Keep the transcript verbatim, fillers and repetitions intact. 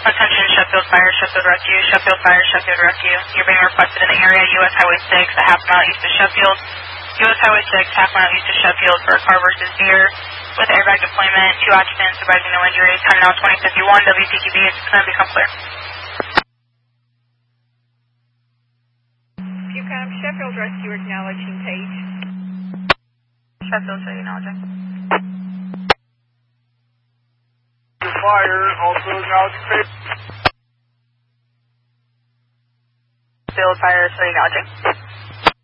Attention Sheffield Fire, Sheffield Rescue, Sheffield Fire, Sheffield Rescue. You're being requested in the area, U S Highway six, a half mile east of Sheffield. U S Highway six, half mile east of Sheffield for a car versus deer with airbag deployment, two occupants surviving no injuries. Time now twenty fifty-one, W P Q B is going to become clear. Bucom, Sheffield Rescue acknowledging Page. Sheffield City acknowledging. Fire, also acknowledging Page. Sheffield Fire City acknowledging.